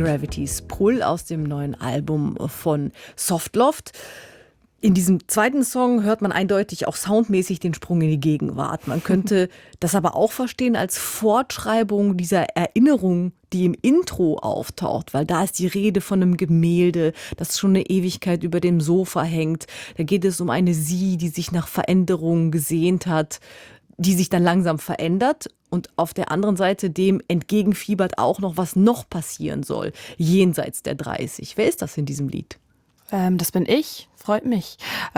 Gravity's Pull aus dem neuen Album von Softloft. In diesem zweiten Song hört man eindeutig auch soundmäßig den Sprung in die Gegenwart. Man könnte das aber auch verstehen als Fortschreibung dieser Erinnerung, die im Intro auftaucht, weil da ist die Rede von einem Gemälde, das schon eine Ewigkeit über dem Sofa hängt. Da geht es um eine Sie, die sich nach Veränderungen gesehnt hat, die sich dann langsam verändert und auf der anderen Seite dem entgegenfiebert auch noch, was noch passieren soll, jenseits der 30. Wer ist das in diesem Lied? Das bin ich, freut mich.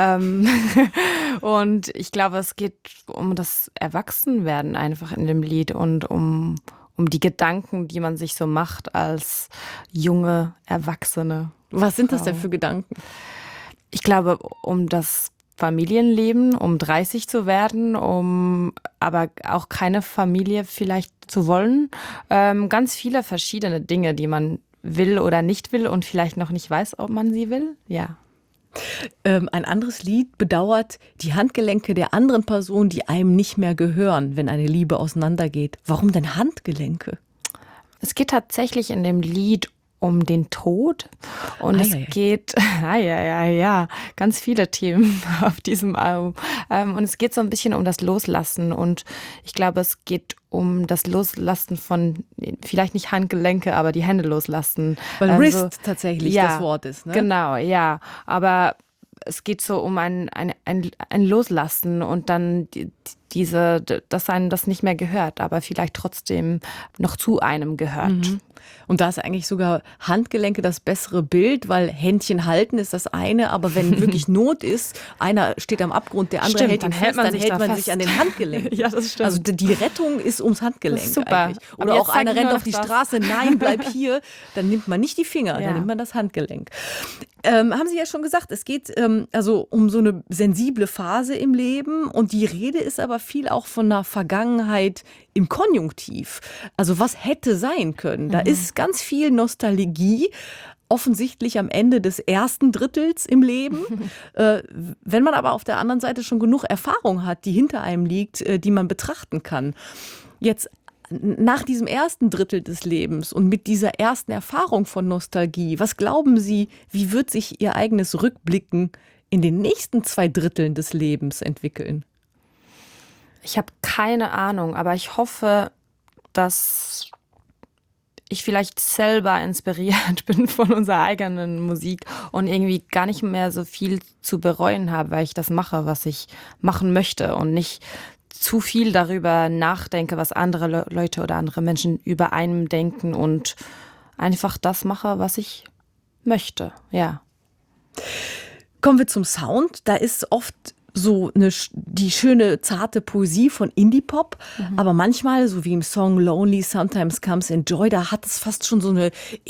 Und ich glaube, es geht um das Erwachsenwerden einfach in dem Lied und um die Gedanken, die man sich so macht als junge Erwachsene. Was sind das denn für Gedanken? Ich glaube, um das Familienleben, um 30 zu werden, um aber auch keine Familie vielleicht zu wollen. Ganz viele verschiedene Dinge, die man will oder nicht will und vielleicht noch nicht weiß, ob man sie will. Ja. Ein anderes Lied bedauert die Handgelenke der anderen Person, die einem nicht mehr gehören, wenn eine Liebe auseinandergeht. Warum denn Handgelenke? Es geht tatsächlich in dem Lied um den Tod und es geht, ganz viele Themen auf diesem Album. Und es geht so ein bisschen um das Loslassen und ich glaube, es geht um das Loslassen von, vielleicht nicht Handgelenke, aber die Hände loslassen. Weil Wrist tatsächlich das Wort ist, ne? Genau, ja. Aber es geht so um ein Loslassen und dann dass einem das nicht mehr gehört, aber vielleicht trotzdem noch zu einem gehört. Mhm. Und da ist eigentlich sogar Handgelenke das bessere Bild, weil Händchen halten ist das eine, aber wenn wirklich Not ist, einer steht am Abgrund, der andere hält ihn fest, dann hält man sich an den Handgelenk. Ja, das stimmt. Also die Rettung ist ums Handgelenk. Das ist super. Eigentlich. Oder auch einer rennt auf die Straße, nein, bleib hier, dann nimmt man nicht die Finger, dann nimmt man das Handgelenk. Haben Sie ja schon gesagt, es geht also um so eine sensible Phase im Leben und die Rede ist aber viel auch von einer Vergangenheit im Konjunktiv. Also was hätte sein können? Da ist ganz viel Nostalgie, offensichtlich am Ende des ersten Drittels im Leben. Wenn man aber auf der anderen Seite schon genug Erfahrung hat, die hinter einem liegt, die man betrachten kann. Jetzt nach diesem ersten Drittel des Lebens und mit dieser ersten Erfahrung von Nostalgie, was glauben Sie, wie wird sich Ihr eigenes Rückblicken in den nächsten 2 Dritteln des Lebens entwickeln? Ich habe keine Ahnung, aber ich hoffe, dass ich vielleicht selber inspiriert bin von unserer eigenen Musik und irgendwie gar nicht mehr so viel zu bereuen habe, weil ich das mache, was ich machen möchte und nicht zu viel darüber nachdenke, was andere Leute oder andere Menschen über einen denken und einfach das mache, was ich möchte, ja. Kommen wir zum Sound. Da ist oft so die schöne, zarte Poesie von Indie-Pop, aber manchmal, so wie im Song Lonely Sometimes Comes in Joy, da hat es fast schon so eine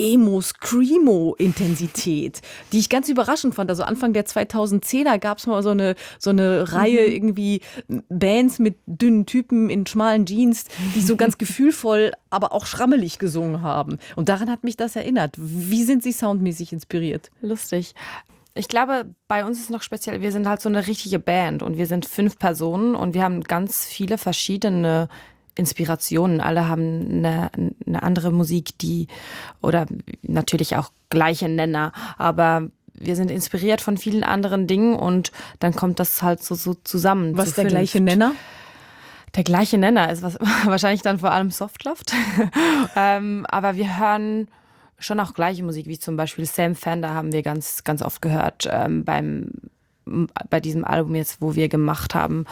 Emo-Screamo-Intensität, die ich ganz überraschend fand. Also Anfang der 2010er gab es mal so eine Reihe irgendwie Bands mit dünnen Typen in schmalen Jeans, die so ganz gefühlvoll, aber auch schrammelig gesungen haben. Und daran hat mich das erinnert. Wie sind Sie soundmäßig inspiriert? Lustig. Ich glaube, bei uns ist noch speziell, wir sind halt so eine richtige Band und wir sind 5 Personen und wir haben ganz viele verschiedene Inspirationen. Alle haben eine andere Musik, oder natürlich auch gleiche Nenner, aber wir sind inspiriert von vielen anderen Dingen und dann kommt das halt so zusammen. Was ist der gleiche Nenner? Der gleiche Nenner ist wahrscheinlich dann vor allem Softloft. Aber wir hören schon auch gleiche Musik, wie zum Beispiel Sam Fender haben wir ganz, ganz oft gehört bei diesem Album jetzt, wo wir gemacht haben.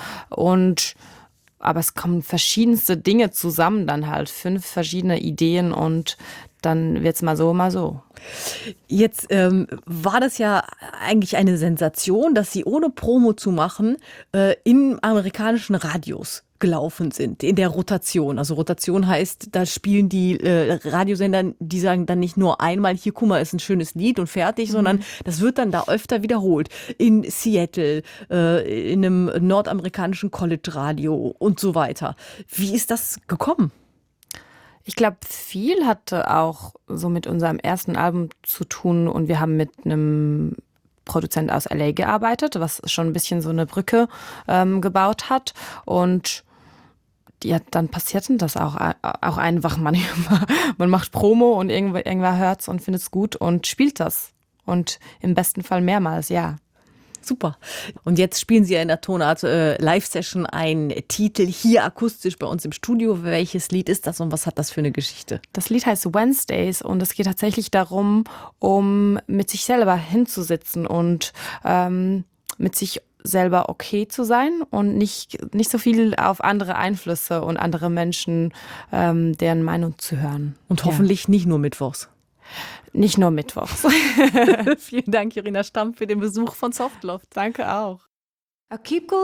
Aber es kommen verschiedenste Dinge zusammen, dann halt 5 verschiedene Ideen und dann wird's mal so, mal so. Jetzt war das ja eigentlich eine Sensation, dass Sie ohne Promo zu machen in amerikanischen Radios gelaufen sind, in der Rotation. Also Rotation heißt, da spielen die Radiosender, die sagen dann nicht nur einmal, hier, guck mal, ist ein schönes Lied und fertig, sondern das wird dann da öfter wiederholt. In Seattle, in einem nordamerikanischen College-Radio und so weiter. Wie ist das gekommen? Ich glaube, viel hatte auch so mit unserem ersten Album zu tun und wir haben mit einem Produzent aus LA gearbeitet, was schon ein bisschen so eine Brücke gebaut hat und ja, dann passiert das auch einfach manchmal. Man macht Promo und irgendwer hört's und findet's gut und spielt das. Und im besten Fall mehrmals, ja. Super. Und jetzt spielen Sie ja in der Tonart Live-Session einen Titel hier akustisch bei uns im Studio. Welches Lied ist das und was hat das für eine Geschichte? Das Lied heißt Wednesdays und es geht tatsächlich darum, um mit sich selber hinzusitzen und mit sich selber okay zu sein und nicht so viel auf andere Einflüsse und andere Menschen, deren Meinung zu hören. Und hoffentlich nicht nur mittwochs. Nicht nur mittwochs. Vielen Dank, Jorina Stamm, für den Besuch von Softloft. Danke auch. I keep going